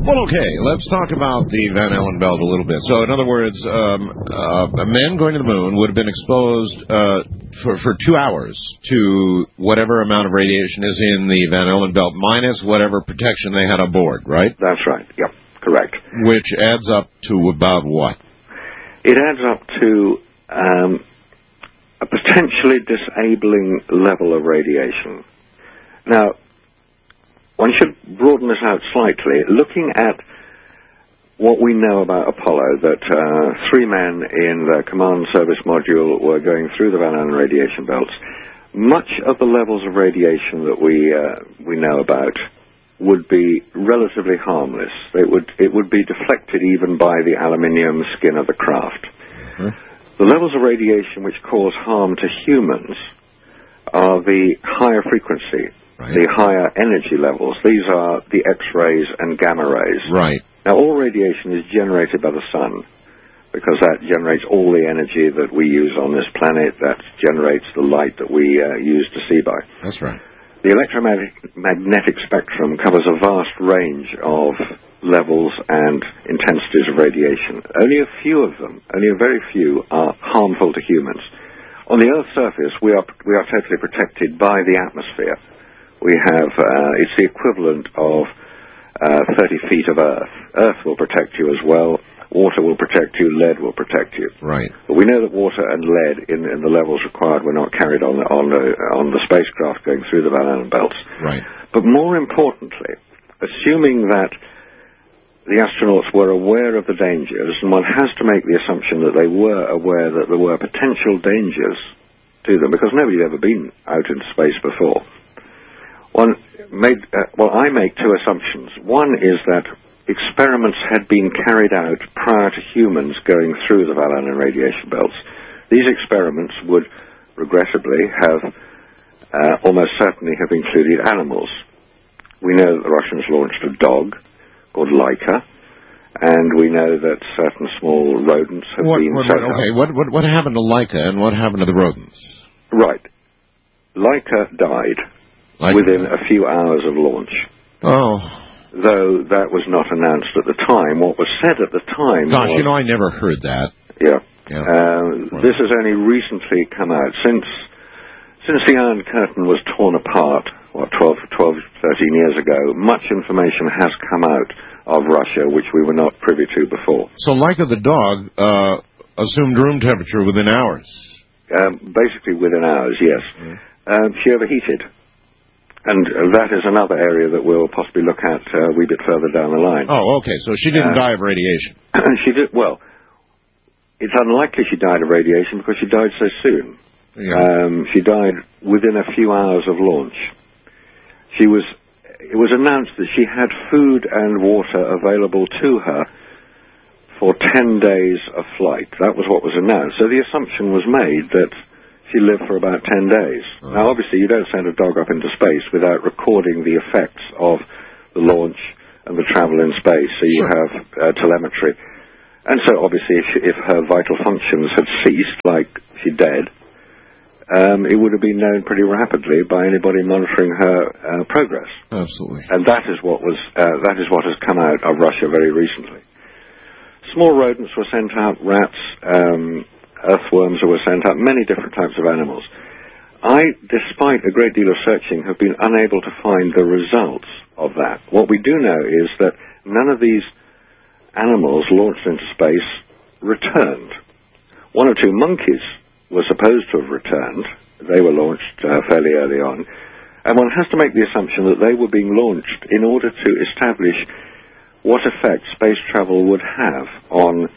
Well, okay, let's talk about the Van Allen belt a little bit. So, in other words, a man going to the moon would have been exposed for 2 hours to whatever amount of radiation is in the Van Allen belt, minus whatever protection they had aboard, right? That's right. Yep, correct. Which adds up to about what? It adds up to a potentially disabling level of radiation. Now, one should broaden this out slightly. Looking at what we know about Apollo, that 3 men in the command service module were going through the Van Allen radiation belts, much of the levels of radiation that we know about would be relatively harmless. It would be deflected even by the aluminium skin of the craft. Mm-hmm. The levels of radiation which cause harm to humans are the higher frequency, right, the higher energy levels. These are the X-rays and gamma rays. Right. Now, all radiation is generated by the sun, because that generates all the energy that we use on this planet. That generates the light that we use to see by. That's right. The electromagnetic spectrum covers a vast range of levels and intensities of radiation. Only a few of them, only a very few, are harmful to humans. On the Earth's surface, we are totally protected by the atmosphere. We have, it's the equivalent of 30 feet of Earth. Earth will protect you as well. Water will protect you. Lead will protect you. Right. But we know that water and lead, in the levels required, were not carried on the spacecraft going through the Van Allen belts. Right. But more importantly, assuming that the astronauts were aware of the dangers, and one has to make the assumption that they were aware that there were potential dangers to them, because nobody had ever been out into space before. I make 2 assumptions. One is that experiments had been carried out prior to humans going through the Van Allen radiation belts. These experiments would regrettably have almost certainly have included animals. We know that the Russians launched a dog called Laika, and we know that certain small rodents have been set up. Okay, what happened to Laika and what happened to the rodents? Right. Laika died within a few hours of launch. Oh. Though that was not announced at the time. What was said at the time Gosh, was, I never heard that. Yeah. This has only recently come out. Since the Iron Curtain was torn apart, 12, 13 years ago, much information has come out of Russia which we were not privy to before. So Laika the dog assumed room temperature within hours? Basically within hours, yes. Mm. She overheated. And that is another area that we'll possibly look at a wee bit further down the line. Oh, okay. So she didn't die of radiation. She did. Well, it's unlikely she died of radiation because she died so soon. Yeah. She died within a few hours of launch. It was announced that she had food and water available to her for 10 days of flight. That was what was announced. So the assumption was made that she lived for about 10 days. Oh. Now, obviously, you don't send a dog up into space without recording the effects of the launch and the travel in space, so you have telemetry. And so, obviously, if her vital functions had ceased, like she dead, it would have been known pretty rapidly by anybody monitoring her progress. Absolutely. And that is what has come out of Russia very recently. Small rodents were sent out, rats, earthworms were sent out, many different types of animals. I, despite a great deal of searching, have been unable to find the results of that. What we do know is that none of these animals launched into space returned. 1 or 2 monkeys were supposed to have returned. They were launched fairly early on. And one has to make the assumption that they were being launched in order to establish what effect space travel would have on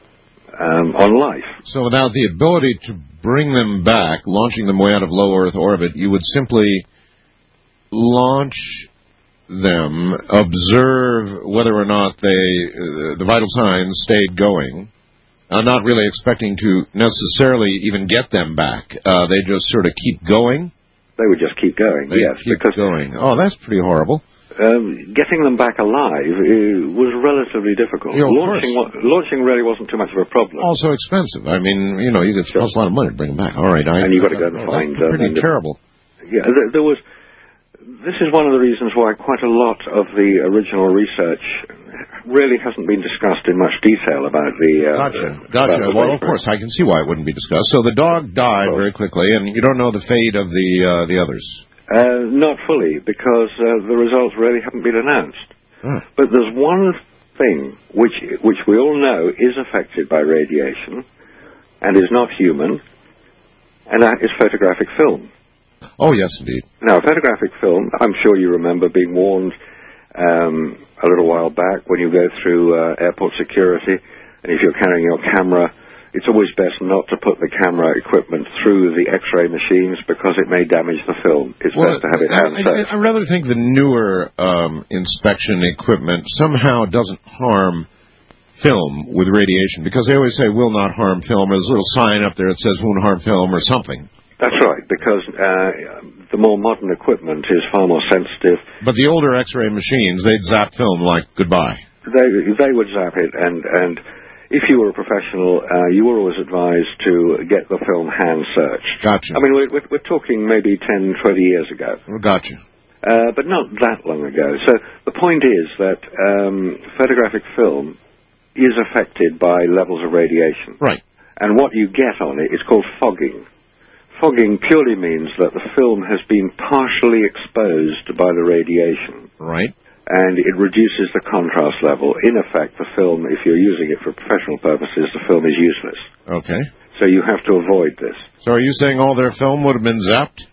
life. So without the ability to bring them back, launching them way out of low Earth orbit, you would simply launch them, observe whether or not the vital signs stayed going, not really expecting to necessarily even get them back. They just sort of keep going? They would just keep going, yes. Keep going. Oh, that's pretty horrible. Getting them back alive was relatively difficult. Launching really wasn't too much of a problem. Also expensive. I mean, you could cost a lot of money to bring them back. All right. And you've got to go and find them. Pretty terrible. Yeah, there was this is one of the reasons why quite a lot of the original research really hasn't been discussed in much detail about the... Gotcha. Well, of course, I can see why it wouldn't be discussed. So the dog died very quickly, and you don't know the fate of the others? Not fully, because the results really haven't been announced. But there's one thing which we all know is affected by radiation and is not human, and that is photographic film. Oh, yes, indeed. Now, photographic film, I'm sure you remember being warned a little while back when you go through airport security, and if you're carrying your camera, it's always best not to put the camera equipment through the X-ray machines because it may damage the film. It's best to have it hand-safe. I rather think the newer inspection equipment somehow doesn't harm film with radiation, because they always say will not harm film. There's a little sign up there that says won't harm film or something. That's right, because the more modern equipment is far more sensitive. But the older X-ray machines, they'd zap film like goodbye. They would zap it, and if you were a professional, you were always advised to get the film hand searched. Gotcha. I mean, we're talking maybe 10, 20 years ago. Gotcha. But not that long ago. So the point is that photographic film is affected by levels of radiation. Right. And what you get on it is called fogging. Fogging purely means that the film has been partially exposed by the radiation. Right. And it reduces the contrast level. In effect, the film, if you're using it for professional purposes, the film is useless. Okay. So you have to avoid this. So are you saying all their film would have been zapped?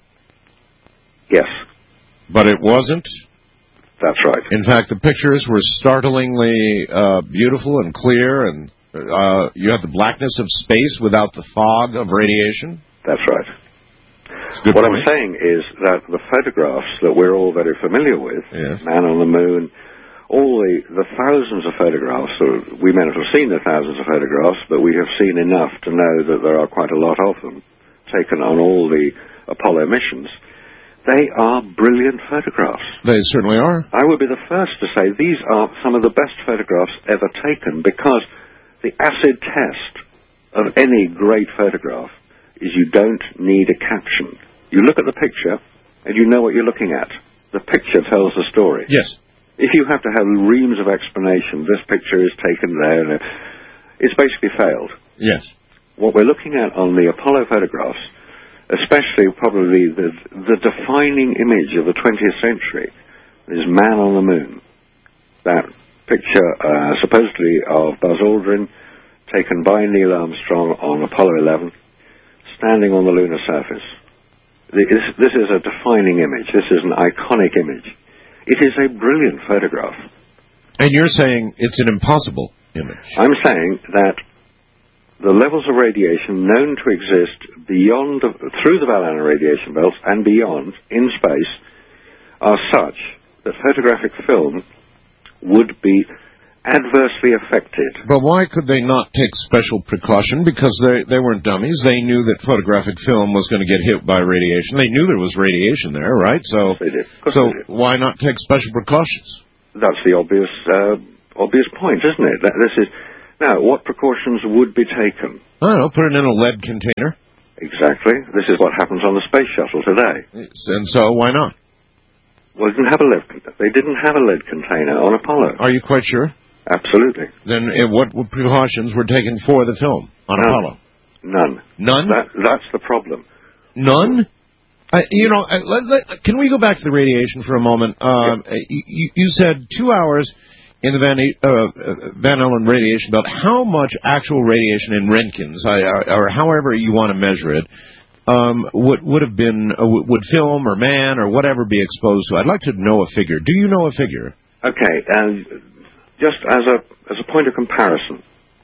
Yes. But it wasn't? That's right. In fact, the pictures were startlingly beautiful and clear, and you had the blackness of space without the fog of radiation? That's right. What I'm saying is that the photographs that we're all very familiar with, yes. Man on the Moon, all the thousands of photographs, we may not have seen the thousands of photographs, but we have seen enough to know that there are quite a lot of them taken on all the Apollo missions. They are brilliant photographs. They certainly are. I would be the first to say these are some of the best photographs ever taken, because the acid test of any great photograph is you don't need a caption. You look at the picture, and you know what you're looking at. The picture tells the story. Yes. If you have to have reams of explanation, this picture is taken there, it's basically failed. Yes. What we're looking at on the Apollo photographs, especially probably the defining image of the 20th century, is Man on the Moon. That picture, supposedly of Buzz Aldrin, taken by Neil Armstrong on Apollo 11, standing on the lunar surface. This is a defining image. This is an iconic image. It is a brilliant photograph. And you're saying it's an impossible image. I'm saying that the levels of radiation known to exist through the Vallana radiation belts and beyond in space are such that photographic film would be adversely affected. But why could they not take special precaution? Because they weren't dummies. They knew that photographic film was going to get hit by radiation. They knew there was radiation there, right? So, they did. So why not take special precautions? That's the obvious point, isn't it? Now, what precautions would be taken? I don't know, put it in a lead container. Exactly. This is what happens on the space shuttle today. And so, why not? Well, they didn't have a lead container on Apollo. Are you quite sure? Absolutely. Then what precautions were taken for the film on Apollo? None. None? That's the problem. None? Can we go back to the radiation for a moment? You said 2 hours in the Van Allen radiation belt. How much actual radiation in Roentgens, or however you want to measure it, would have been, would film or man or whatever be exposed to? I'd like to know a figure. Do you know a figure? Okay, just as a point of comparison,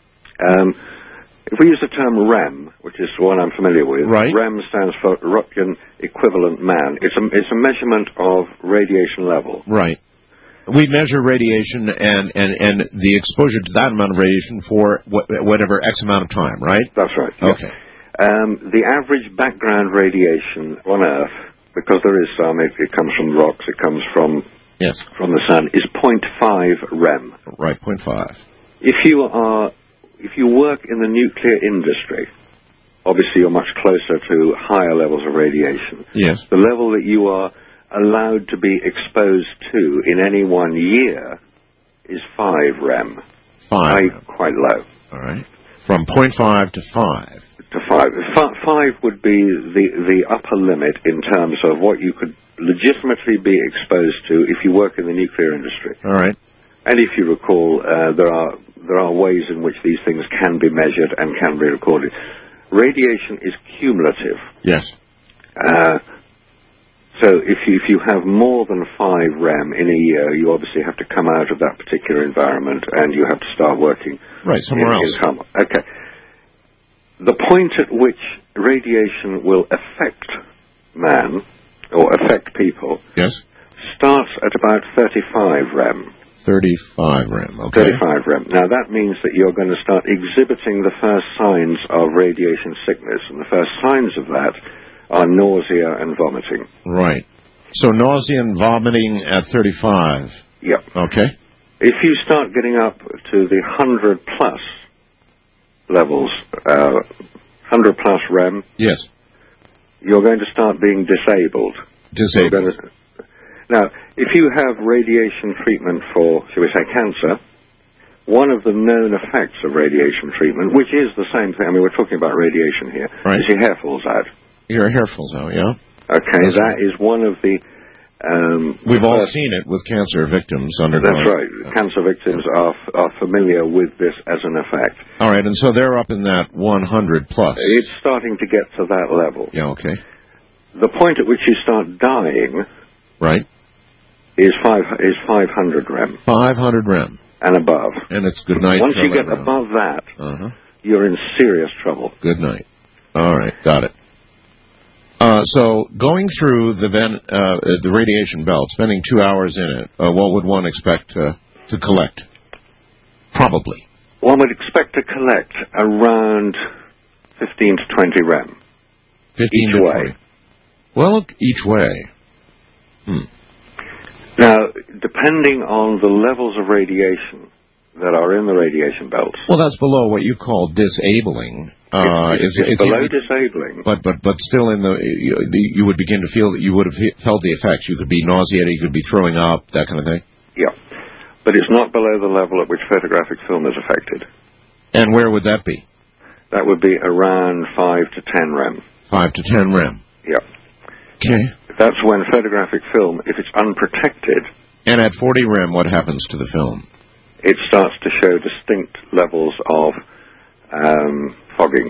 if we use the term REM, which is the one I'm familiar with, right. REM stands for Röntgen Equivalent Man. It's a measurement of radiation level. Right. We measure radiation and the exposure to that amount of radiation for whatever X amount of time, right? That's right. Okay. Yes. The average background radiation on Earth, because there is some, it comes from rocks, it comes from the sun, is 0.5 REM. Right, 0.5. If you work in the nuclear industry, obviously you're much closer to higher levels of radiation. Yes. The level that you are allowed to be exposed to in any 1 year is 5 rem. 5 rem. Quite low. All right. From 0.5 to 5. To 5. 5 would be the upper limit in terms of what you could legitimately be exposed to if you work in the nuclear industry. All right. And if you recall, there are ways in which these things can be measured and can be recorded. Radiation is cumulative. Yes. So if you have more than 5 rem in a year, you obviously have to come out of that particular environment and you have to start working somewhere else. Okay. The point at which radiation will affect man or affect people starts at about 35 rem. 35 rem, okay. 35 rem. Now, that means that you're going to start exhibiting the first signs of radiation sickness, and the first signs of that are nausea and vomiting. Right. So nausea and vomiting at 35. Yep. Okay. If you start getting up to the 100-plus levels, 100-plus rem, yes, you're going to start being disabled. Now, if you have radiation treatment for, shall we say, cancer, one of the known effects of radiation treatment, which is the same thing, I mean, we're talking about radiation here, is your hair falls out. Your hair falls out, yeah. Okay, that is one of the... We've all seen it with cancer victims undergoing... That's right. Cancer victims are familiar with this as an effect. All right, and so they're up in that 100 plus. It's starting to get to that level. Yeah, okay. The point at which you start dying... Right. Is 500 rem. 500 rem. And above. And it's good night. Once you get above that, you're in serious trouble. Good night. All right, got it. So going through the radiation belt, spending 2 hours in it, what would one expect to collect? Probably. One would expect to collect around 15 to 20 rem. 15 each to way. 20. Well, each way. Now, depending on the levels of radiation that are in the radiation belt. Well, that's below what you call disabling. It's below disabling. But still you would begin to feel that you would have felt the effects. You could be nauseated, you could be throwing up, that kind of thing. Yeah. But it's not below the level at which photographic film is affected. And where would that be? That would be around 5 to 10 rem. 5 to 10 rem. Yeah. Okay. That's when photographic film, if it's unprotected... And at 40 rem, what happens to the film? It starts to show distinct levels of fogging,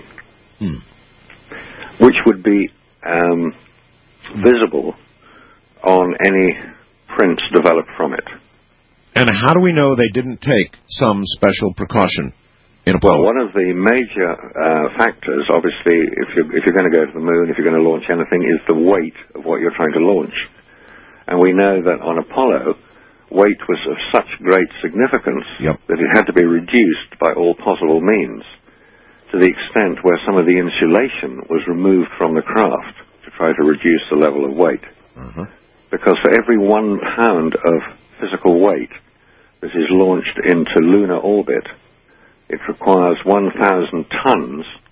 which would be visible on any prints developed from it. And how do we know they didn't take some special precaution? Well, one of the major factors, obviously, if you're going to go to the moon, if you're going to launch anything, is the weight of what you're trying to launch. And we know that on Apollo, weight was of such great significance that it had to be reduced by all possible means, to the extent where some of the insulation was removed from the craft to try to reduce the level of weight. Because for every 1 pound of physical weight that is launched into lunar orbit, it requires 1,000 tons